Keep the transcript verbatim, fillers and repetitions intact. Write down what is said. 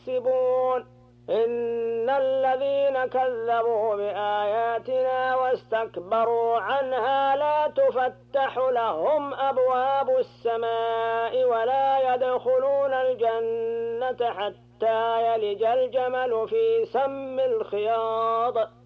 يكسبون إن الذين كذبوا بآياتنا واستكبروا عنها لا تفتح لهم أبواب السماء ولا يدخلون الجنة حتى يلج الجمل في سم الخياط